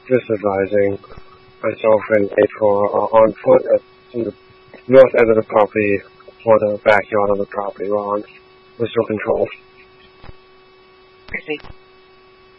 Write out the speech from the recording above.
just advising myself and April are on foot at the north end of the property or the backyard of the property. We're on visual control. I see.